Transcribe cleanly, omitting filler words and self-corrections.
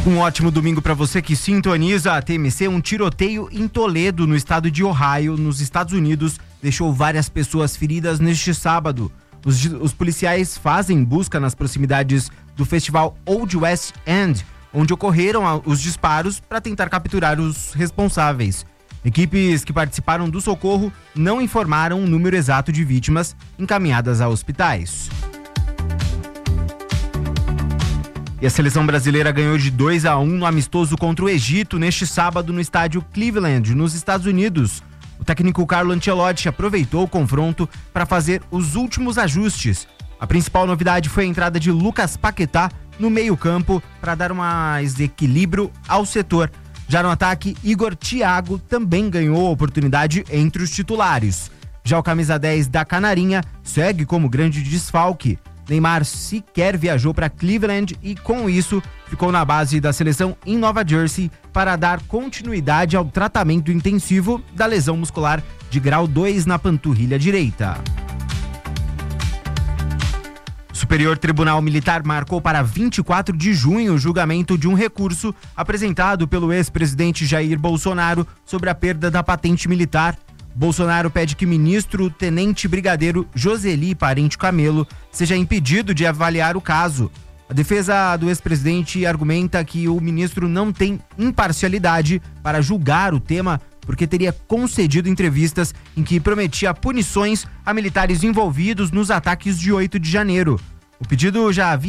Um ótimo domingo para você que sintoniza a TMC. Um tiroteio em Toledo, no estado de Ohio, nos Estados Unidos, deixou várias pessoas feridas neste sábado. Os policiais fazem busca nas proximidades do festival Old West End, onde ocorreram os disparos, para tentar capturar os responsáveis. Equipes que participaram do socorro não informaram o número exato de vítimas encaminhadas a hospitais. E a seleção brasileira ganhou de 2-1 no amistoso contra o Egito neste sábado no estádio Cleveland, nos Estados Unidos. O técnico Carlo Ancelotti aproveitou o confronto para fazer os últimos ajustes. A principal novidade foi a entrada de Lucas Paquetá no meio-campo para dar mais equilíbrio ao setor. Já no ataque, Igor Thiago também ganhou oportunidade entre os titulares. Já o camisa 10 da Canarinha segue como grande desfalque. Neymar sequer viajou para Cleveland e, com isso, ficou na base da seleção em Nova Jersey para dar continuidade ao tratamento intensivo da lesão muscular de grau 2 na panturrilha direita. O Superior Tribunal Militar marcou para 24 de junho o julgamento de um recurso apresentado pelo ex-presidente Jair Bolsonaro sobre a perda da patente militar. Bolsonaro pede que ministro Tenente Brigadeiro Joseli Parente Camelo seja impedido de avaliar o caso. A defesa do ex-presidente argumenta que o ministro não tem imparcialidade para julgar o tema, porque teria concedido entrevistas em que prometia punições a militares envolvidos nos ataques de 8 de janeiro. O pedido já havia